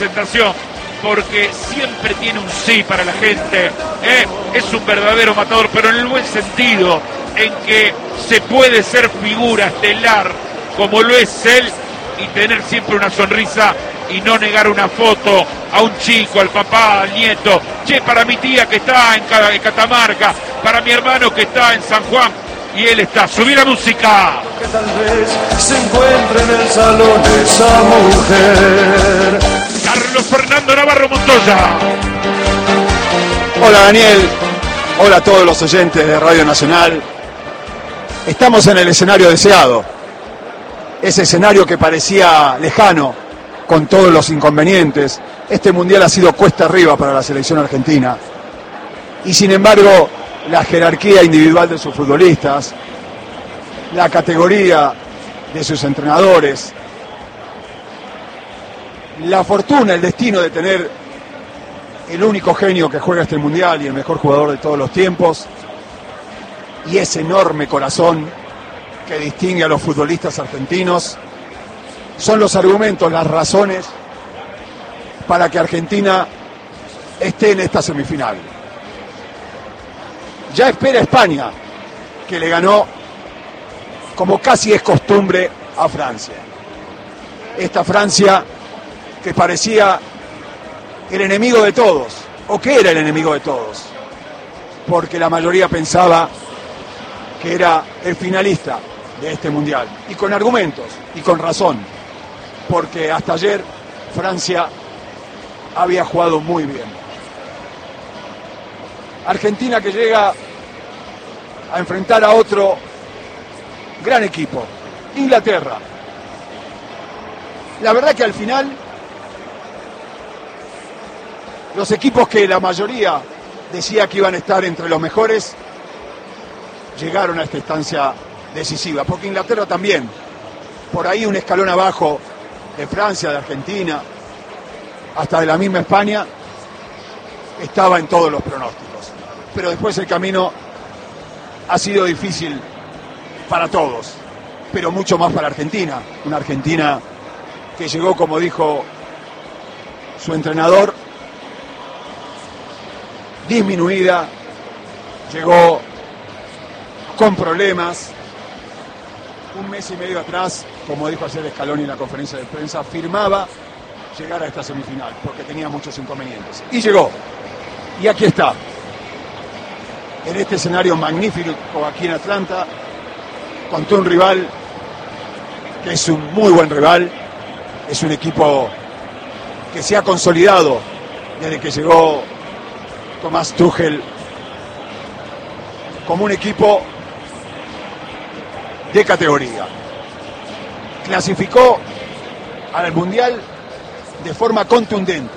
presentación, porque siempre tiene un sí para la gente, es un verdadero matador, pero en el buen sentido, en que se puede ser figura estelar como lo es él y tener siempre una sonrisa y no negar una foto a un chico, al papá, al nieto. Che, para mi tía que está en Catamarca, para mi hermano que está en San Juan, y él está. Subí la música. Que tal vez se encuentre en el salón esa mujer. Carlos Fernando Navarro Montoya. Hola Daniel, hola a todos los oyentes de Radio Nacional. Estamos en el escenario deseado, ese escenario que parecía lejano con todos los inconvenientes. Este mundial ha sido cuesta arriba para la selección argentina y sin embargo la jerarquía individual de sus futbolistas, la categoría de sus entrenadores, la fortuna, el destino de tener el único genio que juega este mundial y el mejor jugador de todos los tiempos, y ese enorme corazón que distingue a los futbolistas argentinos, son los argumentos, las razones para que Argentina esté en esta semifinal. Ya espera España, que le ganó, como casi es costumbre, a Francia. Esta Francia que parecía el enemigo de todos, o que era el enemigo de todos, porque la mayoría pensaba que era el finalista de este mundial, y con argumentos, y con razón, porque hasta ayer Francia había jugado muy bien. Argentina que llega a enfrentar a otro gran equipo, Inglaterra. La verdad que al final los equipos que la mayoría decía que iban a estar entre los mejores llegaron a esta instancia decisiva, porque Inglaterra también, por ahí un escalón abajo de Francia, de Argentina, hasta de la misma España, estaba en todos los pronósticos. Pero después el camino ha sido difícil para todos, pero mucho más para Argentina, una Argentina que llegó, como dijo su entrenador, disminuida, llegó con problemas. Un mes y medio atrás, como dijo ayer Scaloni en la conferencia de prensa, afirmaba llegar a esta semifinal porque tenía muchos inconvenientes. Y llegó. Y aquí está. En este escenario magnífico aquí en Atlanta, contra un rival que es un muy buen rival, es un equipo que se ha consolidado desde que llegó Thomas Tuchel como un equipo de categoría. Clasificó al Mundial de forma contundente,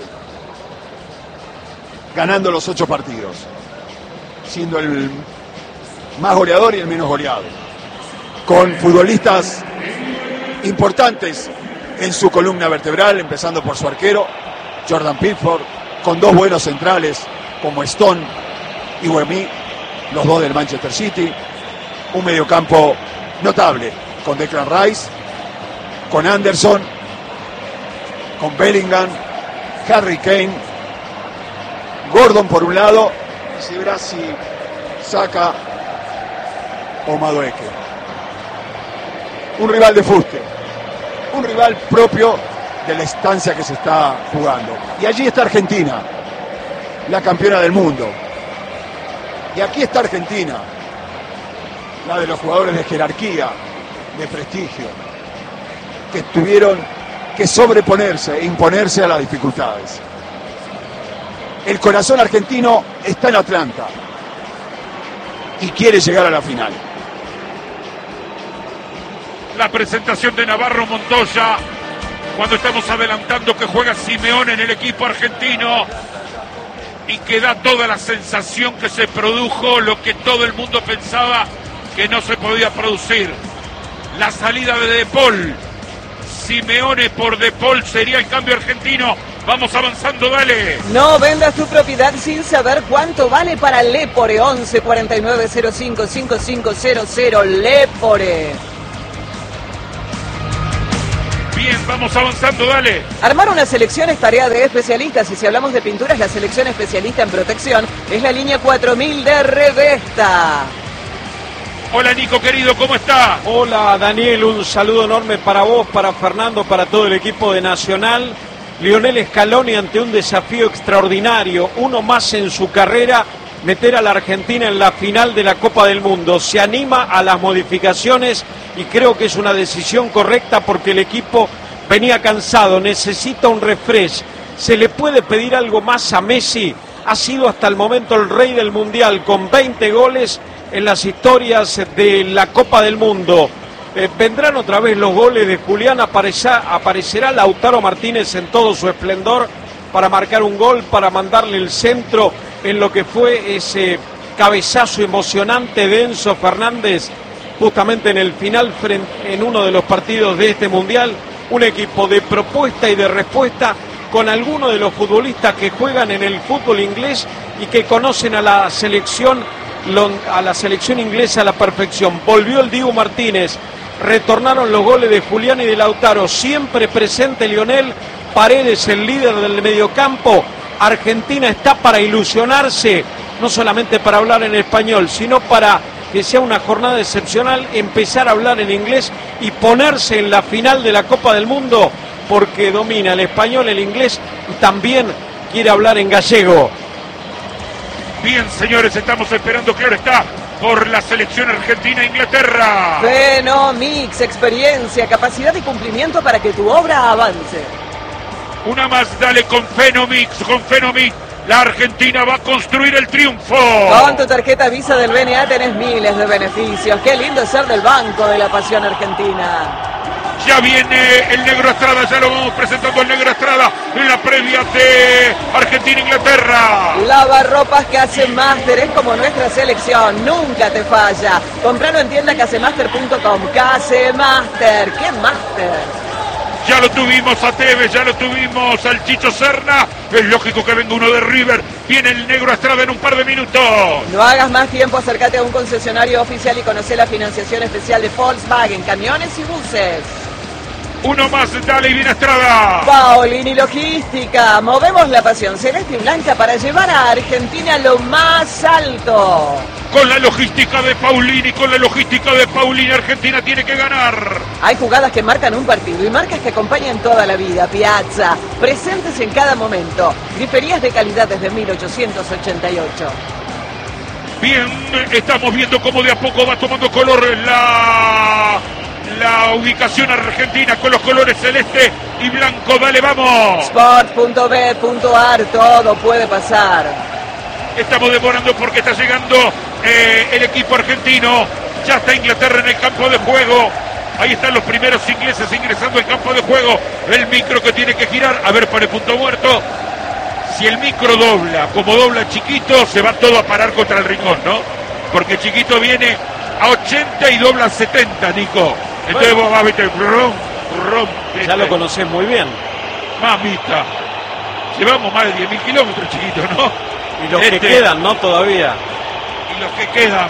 ganando los 8 partidos, siendo el más goleador y el menos goleado, con futbolistas importantes en su columna vertebral, empezando por su arquero, Jordan Pickford, con 2 buenos centrales como Stone y Wemmy, los 2 del Manchester City, un mediocampo notable con Declan Rice, con Anderson, con Bellingham, Harry Kane, Gordon por un lado, y si verá si saca o Madueke. Un rival de fuste, un rival propio de la instancia que se está jugando. Y allí está Argentina, la campeona del mundo. Y aquí está Argentina, la de los jugadores de jerarquía, de prestigio, que tuvieron que sobreponerse e imponerse a las dificultades. El corazón argentino está en Atlanta y quiere llegar a la final. La presentación de Navarro Montoya, cuando estamos adelantando que juega Simeone en el equipo argentino y que da toda la sensación que se produjo lo que todo el mundo pensaba que no se podía producir. La salida de De Paul, Simeone por De Paul sería el cambio argentino. Vamos avanzando, dale. No vendas tu propiedad sin saber cuánto vale para Lepore. 11 49 05 5500. Lepore. Bien, vamos avanzando, dale. Armar una selección es tarea de especialistas y si hablamos de pinturas, la selección especialista en protección es la línea 4000 de Revesta. Hola Nico querido, ¿cómo está? Hola Daniel, un saludo enorme para vos, para Fernando, para todo el equipo de Nacional. Lionel Scaloni ante un desafío extraordinario, uno más en su carrera, meter a la Argentina en la final de la Copa del Mundo. Se anima a las modificaciones y creo que es una decisión correcta porque el equipo venía cansado, necesita un refresh. ¿Se le puede pedir algo más a Messi? Ha sido hasta el momento el rey del Mundial con 20 goles en las historias de la Copa del Mundo. Vendrán otra vez los goles de Julián, aparecerá Lautaro Martínez en todo su esplendor para marcar un gol, para mandarle el centro en lo que fue ese cabezazo emocionante de Enzo Fernández justamente en el final en uno de los partidos de este Mundial. Un equipo de propuesta y de respuesta con algunos de los futbolistas que juegan en el fútbol inglés y que conocen a la selección inglesa a la perfección. Volvió el Dibu Martínez, retornaron los goles de Julián y de Lautaro, siempre presente Lionel, Paredes el líder del mediocampo. Argentina está para ilusionarse, no solamente para hablar en español, sino para que sea una jornada excepcional, empezar a hablar en inglés y ponerse en la final de la Copa del Mundo, porque domina el español, el inglés y también quiere hablar en gallego. Bien, señores, estamos esperando, claro está, por la selección Argentina-Inglaterra. Fenomix, experiencia, capacidad y cumplimiento para que tu obra avance. Una más, dale con Fenomix, la Argentina va a construir el triunfo. Con tu tarjeta Visa del BNA tenés miles de beneficios. Qué lindo es ser del Banco de la Pasión Argentina. Ya viene el Negro Estrada, ya lo vamos presentando el Negro Estrada en la previa de Argentina-Inglaterra. Lavarropas Casemaster es como nuestra selección, nunca te falla. Compralo en tienda casemaster.com. Casemaster, ¿qué máster? Ya lo tuvimos a Tevez, ya lo tuvimos al Chicho Serna. Es lógico que venga uno de River. Viene el Negro Estrada en un par de minutos. No hagas más tiempo, acércate a un concesionario oficial y conoce la financiación especial de Volkswagen, camiones y buses. Uno más, dale y viene Estrada. Paolini Logística, movemos la pasión celeste y blanca para llevar a Argentina a lo más alto. Con la logística de Paulini, Argentina tiene que ganar. Hay jugadas que marcan un partido y marcas que acompañan toda la vida. Piazza, presentes en cada momento. Griferías de calidad desde 1888. Bien, estamos viendo cómo de a poco va tomando color la ubicación argentina con los colores celeste y blanco. Dale, vamos. Sport.bet.ar, todo puede pasar. Estamos demorando porque está llegando el equipo argentino. Ya está Inglaterra en el campo de juego. Ahí están los primeros ingleses ingresando al campo de juego. El micro que tiene que girar. A ver, pone punto muerto. Si el micro dobla, como dobla Chiquito, se va todo a parar contra el rincón, ¿no? Porque Chiquito viene a 80 y dobla 70, Nico. Entonces vos vas a ver, ya lo conocés muy bien. Mamita. Llevamos más de 10.000 kilómetros, Chiquito, ¿no? Y los que quedan, ¿no? Todavía. Y los que quedan,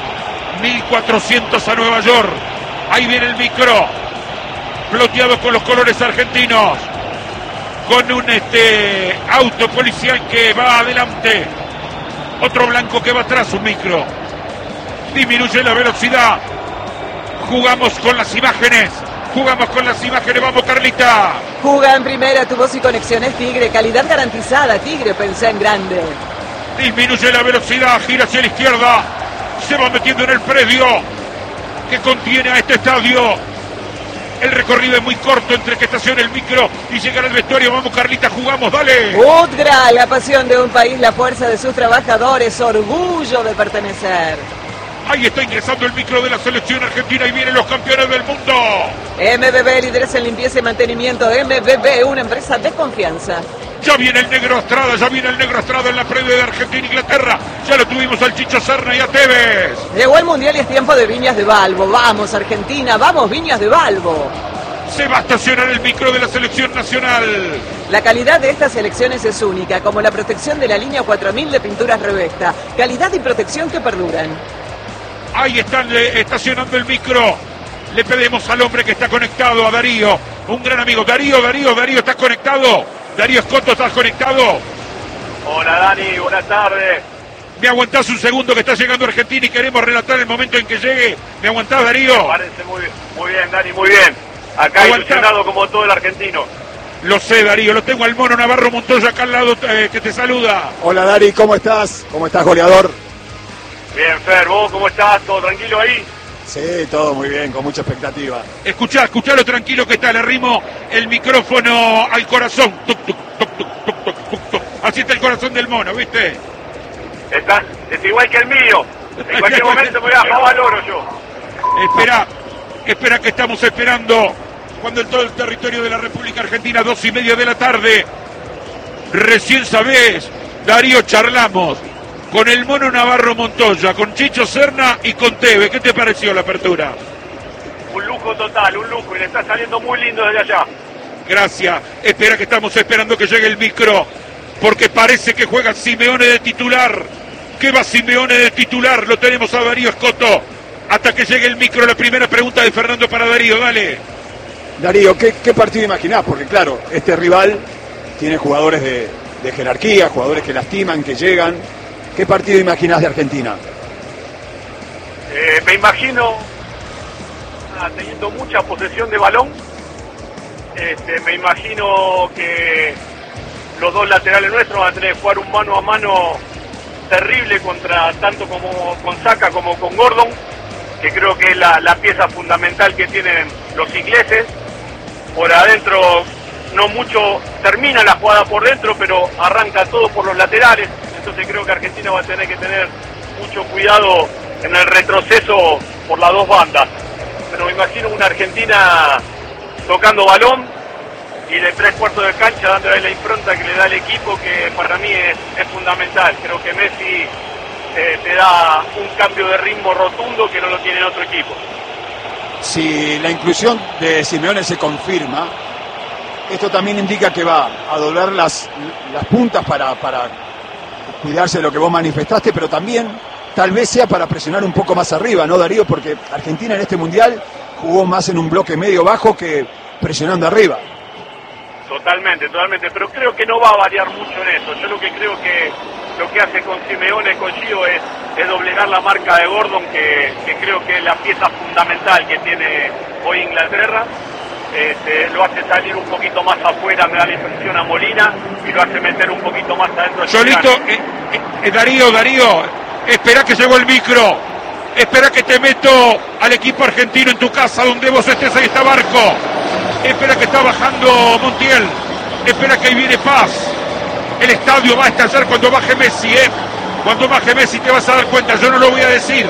1.400 a Nueva York. Ahí viene el micro. Ploteado con los colores argentinos. Con un auto policial que va adelante. Otro blanco que va atrás, un micro. Disminuye la velocidad. Jugamos con las imágenes. Vamos, Carlita. Juga en primera, tu voz y conexiones Tigre. Calidad garantizada, Tigre, pensé en grande. Disminuye la velocidad, gira hacia la izquierda. Se va metiendo en el predio que contiene a este estadio. El recorrido es muy corto entre que estacione el micro y llegar al vestuario. Vamos, Carlita, jugamos, dale. Udgra, la pasión de un país, la fuerza de sus trabajadores, orgullo de pertenecer. Ahí está ingresando el micro de la selección argentina y vienen los campeones del mundo. MBB, líderes en limpieza y mantenimiento. MBB, una empresa de confianza. Ya viene el Negro Estrada en la previa de Argentina-Inglaterra. Ya lo tuvimos al Chicho Serna y a Tevez. Llegó el Mundial y es tiempo de Viñas de Balbo. Vamos, Argentina, vamos, Viñas de Balbo. Se va a estacionar el micro de la selección nacional. La calidad de estas selecciones es única, como la protección de la línea 4000 de pinturas Revesta. Calidad y protección que perduran. Ahí están estacionando el micro. Le pedimos al hombre que está conectado, a Darío, un gran amigo. Darío, ¿estás conectado? Darío Scotto, ¿estás conectado? Hola Dani, buenas tardes. ¿Me aguantás un segundo que está llegando Argentina y queremos relatar el momento en que llegue? ¿Me aguantás, Darío? Me parece muy bien, Dani, muy bien. Acá ilusionado como todo el argentino. Lo sé, Darío, lo tengo al mono Navarro Montoya acá al lado que te saluda. Hola Dari, ¿cómo estás? ¿Cómo estás, goleador? Bien, Fer, ¿vos cómo estás? ¿Todo tranquilo ahí? Sí, todo muy bien, con mucha expectativa. Escuchá lo tranquilo que está, le arrimo el micrófono al corazón. Tuc, tuc, tuc, tuc, tuc, tuc, tuc, tuc. Así está el corazón del mono, ¿viste? Es igual que el mío. En cualquier momento me voy a bajar al oro yo. Espera que estamos esperando cuando en todo el territorio de la República Argentina, 2:30 de la tarde. Recién sabés, Darío, charlamos con el mono Navarro Montoya, con Chicho Serna y con Teve. ¿Qué te pareció la apertura? Un lujo total, un lujo, y le está saliendo muy lindo desde allá. Gracias. Espera que estamos esperando que llegue el micro, porque parece que juega Simeone de titular. ¿Qué va Simeone de titular? Lo tenemos a Darío Scotto. Hasta que llegue el micro, la primera pregunta de Fernando para Darío, dale. Darío, ¿qué partido imaginás? Porque claro, este rival tiene jugadores de jerarquía, jugadores que lastiman, que llegan. ¿Qué partido imaginás de Argentina? Me imagino teniendo mucha posesión de balón. Me imagino que los dos laterales nuestros van a tener que jugar un mano a mano terrible contra tanto como con Saka como con Gordon, que creo que es la pieza fundamental que tienen los ingleses. Por adentro no mucho termina la jugada por dentro, pero arranca todo por los laterales. Entonces creo que Argentina va a tener que tener mucho cuidado en el retroceso por las dos bandas. Pero me imagino una Argentina tocando balón y de 3/4 de cancha dándole la impronta que le da el equipo, que para mí es fundamental. Creo que Messi te da un cambio de ritmo rotundo que no lo tiene en otro equipo. Si la inclusión de Simeone se confirma, esto también indica que va a doblar las puntas para cuidarse de lo que vos manifestaste, pero también tal vez sea para presionar un poco más arriba, ¿no, Darío? Porque Argentina en este Mundial jugó más en un bloque medio-bajo que presionando arriba. Totalmente, pero creo que no va a variar mucho en eso. Yo lo que creo que lo que hace con Simeone, con Gio, es doblegar la marca de Gordon, que creo que es la pieza fundamental que tiene hoy Inglaterra. Lo hace salir un poquito más afuera, me da la impresión, a Molina, y lo hace meter un poquito más adentro. Solito, Darío, espera que llegó el micro, espera que te meto al equipo argentino en tu casa, donde vos estés, ahí está Barco, espera que está bajando Montiel, espera que ahí viene Paz, el estadio va a estallar cuando baje Messi, cuando baje Messi te vas a dar cuenta, yo no lo voy a decir,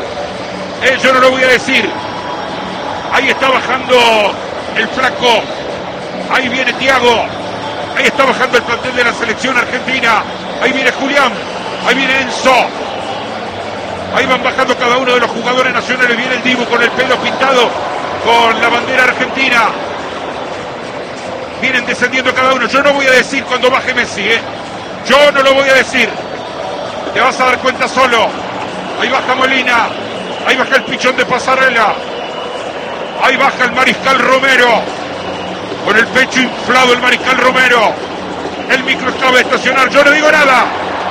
ahí está bajando el flaco, ahí viene Thiago, ahí está bajando el plantel de la selección argentina, ahí viene Julián, ahí viene Enzo, ahí van bajando cada uno de los jugadores nacionales, viene el Dibu con el pelo pintado con la bandera argentina, vienen descendiendo cada uno. Yo no voy a decir cuando baje Messi, yo no lo voy a decir, te vas a dar cuenta solo. Ahí baja Molina, ahí baja el pichón de Pasarela, ahí baja el Mariscal Romero, con el pecho inflado el Mariscal Romero. El micro acaba de estacionar, yo no digo nada.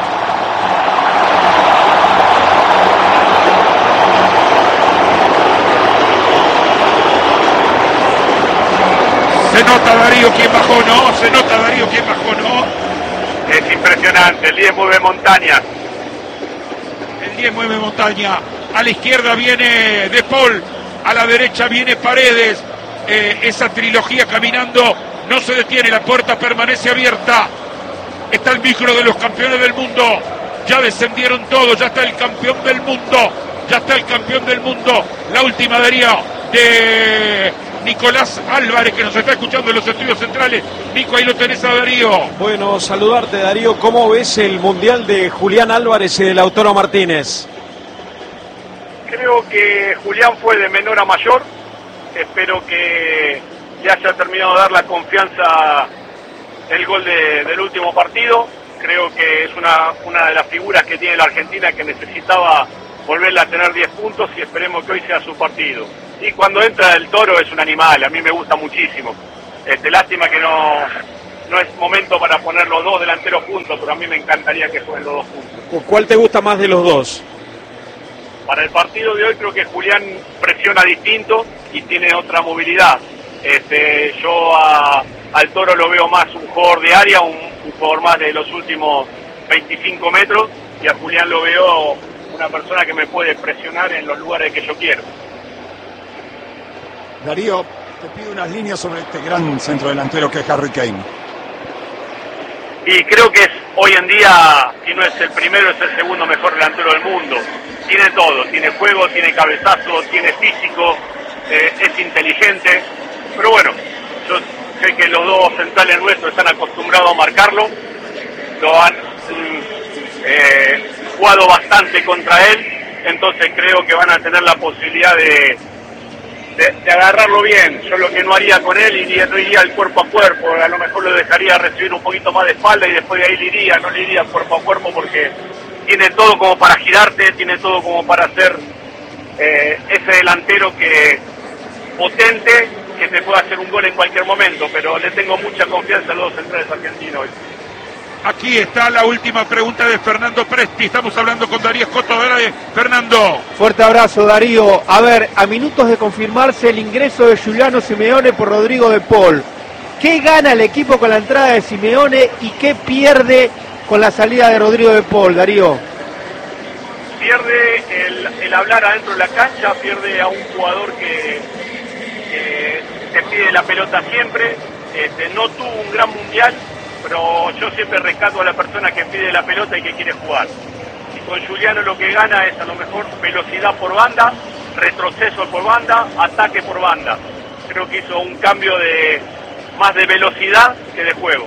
Se nota Darío quién bajó, ¿no? Es impresionante, el 10 mueve montañas. El 10 mueve montaña. A la izquierda viene De Paul, a la derecha viene Paredes. Esa trilogía caminando no se detiene, la puerta permanece abierta. Está el micro de los campeones del mundo. Ya descendieron todos, ya está el campeón del mundo. La última Darío de Nicolás Álvarez, que nos está escuchando en los estudios centrales. Nico, ahí lo tenés a Darío. Bueno, saludarte, Darío. ¿Cómo ves el Mundial de Julián Álvarez y de Lautaro Martínez? Creo que Julián fue de menor a mayor. Espero que le haya terminado de dar la confianza el gol del último partido. Creo que es una de las figuras que tiene la Argentina, que necesitaba volverla a tener 10 puntos, y esperemos que hoy sea su partido. Y cuando entra el Toro es un animal, a mí me gusta muchísimo. Lástima que no es momento para poner los dos delanteros juntos, pero a mí me encantaría que fueran los dos juntos. ¿Cuál te gusta más de los dos? Para el partido de hoy creo que Julián presiona distinto y tiene otra movilidad. Yo al Toro lo veo más un jugador de área, un jugador más de los últimos 25 metros, y a Julián lo veo una persona que me puede presionar en los lugares que yo quiero. Darío, te pido unas líneas sobre este gran centrodelantero que es Harry Kane. Y creo que es hoy en día, si no es el primero, es el segundo mejor delantero del mundo. Tiene todo, tiene juego, tiene cabezazo, tiene físico, es inteligente. Pero bueno, yo sé que los dos centrales nuestros están acostumbrados a marcarlo. Lo han jugado bastante contra él, entonces creo que van a tener la posibilidad de agarrarlo bien. Yo lo que no haría con él, no iría al cuerpo a cuerpo, a lo mejor lo dejaría recibir un poquito más de espalda y después de ahí no le iría cuerpo a cuerpo, porque tiene todo como para girarte, tiene todo como para ser ese delantero que potente, que te puede hacer un gol en cualquier momento, pero le tengo mucha confianza a los dos centrales argentinos hoy. Aquí está la última pregunta de Fernando Presti. Estamos hablando con Darío Scotto. Fernando. Fuerte abrazo, Darío. A ver, a minutos de confirmarse el ingreso de Giuliano Simeone por Rodrigo de Paul. ¿Qué gana el equipo con la entrada de Simeone y qué pierde con la salida de Rodrigo de Paul, Darío? Pierde el hablar adentro de la cancha, pierde a un jugador que te pide la pelota siempre. No tuvo un gran mundial, pero yo siempre rescato a la persona que pide la pelota y que quiere jugar. Y con Giuliano lo que gana es a lo mejor velocidad por banda, retroceso por banda, ataque por banda. Creo que hizo un cambio más de velocidad que de juego.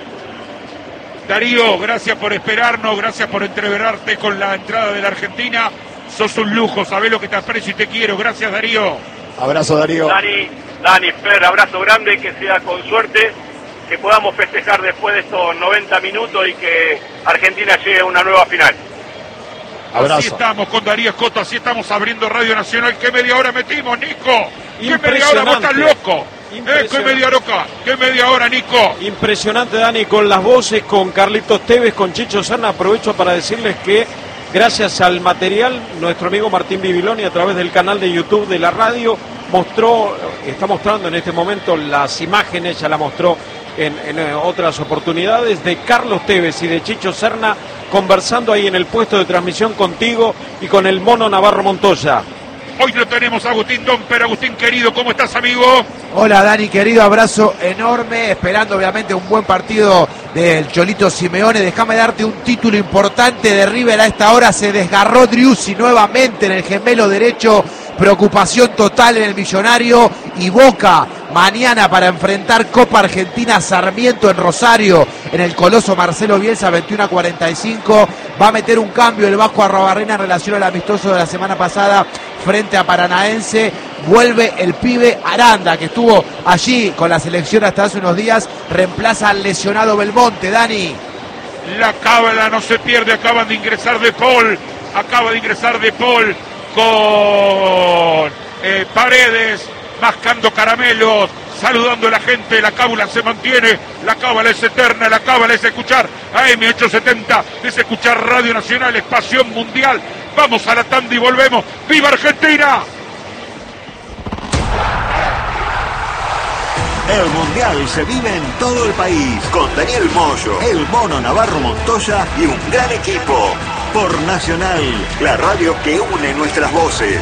Darío, gracias por esperarnos, gracias por entreverarte con la entrada de la Argentina. Sos un lujo, sabés lo que te aprecio y te quiero. Gracias, Darío. Abrazo, Darío. Dani, Fer, abrazo grande, que sea con suerte, que podamos festejar después de estos 90 minutos y que Argentina llegue a una nueva final. Abrazo. Así estamos con Darío Scotto, así estamos abriendo Radio Nacional. ¿Qué media hora metimos, Nico? ¿Qué media hora? ¿Vos estás loco? ¿Qué media hora, Nico? Impresionante, Dani, con las voces, con Carlitos Tevez, con Chicho Serna. Aprovecho para decirles que gracias al material, nuestro amigo Martín Bibiloni, a través del canal de YouTube de la radio, está mostrando en este momento las imágenes, ya la mostró en otras oportunidades, de Carlos Tevez y de Chicho Serna conversando ahí en el puesto de transmisión contigo y con el Mono Navarro Montoya. Hoy lo tenemos a Agustín Domper. Agustín, querido, ¿cómo estás, amigo? Hola, Dani, querido, abrazo enorme, esperando obviamente un buen partido del Cholito Simeone. Déjame darte un título importante de River. A esta hora se desgarró Driussi nuevamente en el gemelo derecho. Preocupación total en el Millonario. Y Boca mañana para enfrentar Copa Argentina Sarmiento en Rosario, en el Coloso Marcelo Bielsa, 21:45. Va a meter un cambio el Vasco Arrobarrena en relación al amistoso de la semana pasada frente a Paranaense. Vuelve el pibe Aranda, que estuvo allí con la selección hasta hace unos días. Reemplaza al lesionado Belmonte, Dani. La cábala no se pierde, acaba de ingresar De Paul con Paredes, mascando caramelos, saludando a la gente. La cábala se mantiene, la cábala es eterna, la cábala es escuchar AM870, es escuchar Radio Nacional, es pasión mundial. Vamos a la tanda y volvemos. ¡Viva Argentina! El Mundial se vive en todo el país, con Daniel Moyo, el Mono Navarro Montoya y un gran equipo. Por Nacional, la radio que une nuestras voces.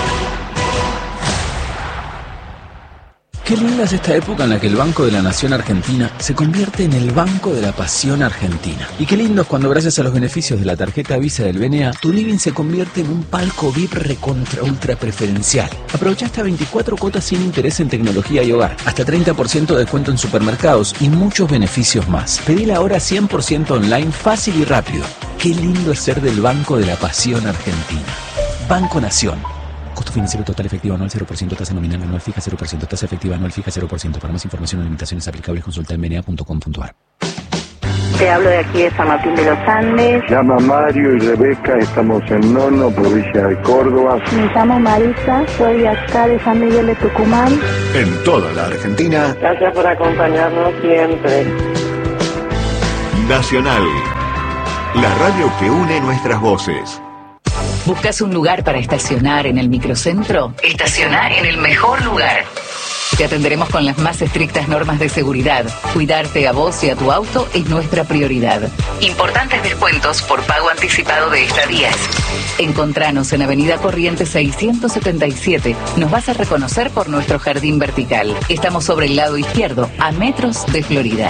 Qué linda es esta época en la que el Banco de la Nación Argentina se convierte en el Banco de la Pasión Argentina. Y qué lindo es cuando, gracias a los beneficios de la tarjeta Visa del BNA, tu living se convierte en un palco VIP recontra ultra preferencial. Aprovecha hasta 24 cuotas sin interés en tecnología y hogar, hasta 30% de descuento en supermercados y muchos beneficios más. Pedila ahora 100% online, fácil y rápido. Qué lindo es ser del Banco de la Pasión Argentina. Banco Nación. Costo financiero total efectivo anual 0%, tasa nominal anual fija 0%, tasa efectiva anual fija 0%. Para más información o limitaciones aplicables consulta en bna.com.ar. Te hablo de aquí de San Martín de los Andes. Llama Mario y Rebeca, estamos en Nono, provincia de Córdoba. Me llamo Marisa, soy de acá de San Miguel de Tucumán. En toda la Argentina. Gracias por acompañarnos siempre. Nacional, la radio que une nuestras voces. ¿Buscas un lugar para estacionar en el microcentro? Estacioná en el mejor lugar. Te atenderemos con las más estrictas normas de seguridad. Cuidarte a vos y a tu auto es nuestra prioridad. Importantes descuentos por pago anticipado de estadías. Encontranos en Avenida Corrientes 677. Nos vas a reconocer por nuestro jardín vertical. Estamos sobre el lado izquierdo, a metros de Florida.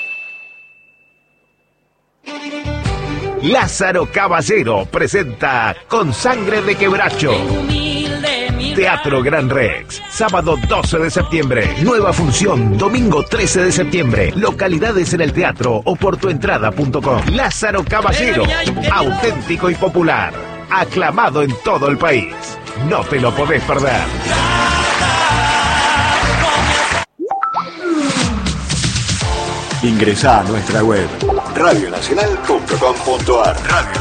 Lázaro Caballero presenta Con Sangre de Quebracho. Teatro Gran Rex, sábado 12 de septiembre. Nueva función, domingo 13 de septiembre. Localidades en el teatro o por tuentrada.com. Lázaro Caballero, auténtico y popular. Aclamado en todo el país. No te lo podés perder. Ingresá a nuestra web radionacional.com.ar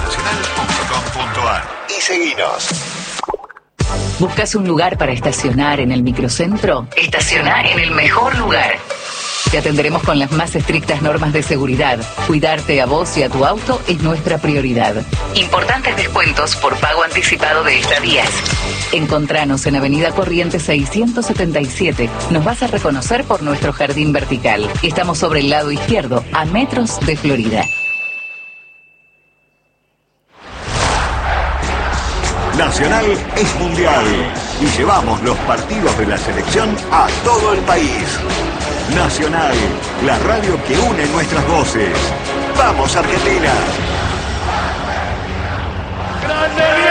y seguinos. ¿Buscas un lugar para estacionar en el microcentro? Estacioná en el mejor lugar. Te atenderemos con las más estrictas normas de seguridad. Cuidarte a vos y a tu auto es nuestra prioridad. Importantes descuentos por pago anticipado de estadías. Encontranos en Avenida Corrientes 677. Nos vas a reconocer por nuestro jardín vertical. Estamos sobre el lado izquierdo, a metros de Florida. Nacional es mundial y llevamos los partidos de la selección a todo el país. Nacional, la radio que une nuestras voces. ¡Vamos, Argentina! ¡Grande!